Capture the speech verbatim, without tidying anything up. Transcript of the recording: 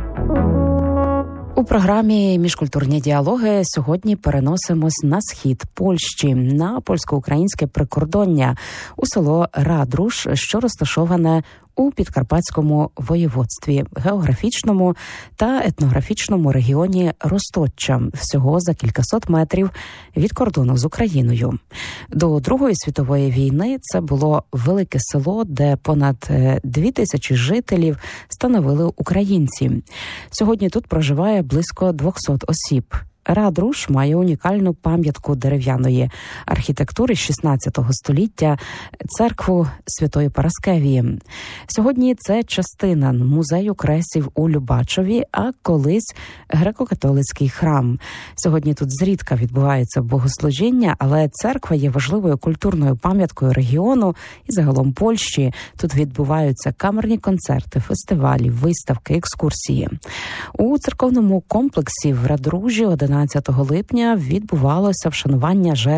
У програмі «Міжкультурні діалоги» сьогодні переносимось на схід Польщі, на польсько-українське прикордоння, у село Радруш, що розташоване у Підкарпатському воєводстві, географічному та етнографічному регіоні Росточчя, всього за кількасот метрів від кордону з Україною. До Другої світової війни це було велике село, де понад дві тисячі жителів становили українці. Сьогодні тут проживає близько двохсот осіб. Радруш має унікальну пам'ятку дерев'яної архітектури шістнадцятого століття – церкву Святої Параскевії. Сьогодні це частина музею кресів у Любачові, а колись греко-католицький храм. Сьогодні тут зрідка відбувається богослужіння, але церква є важливою культурною пам'яткою регіону і загалом Польщі. Тут відбуваються камерні концерти, фестивалі, виставки, екскурсії. У церковному комплексі в Радружі одинадцятого липня відбувалося вшанування жертв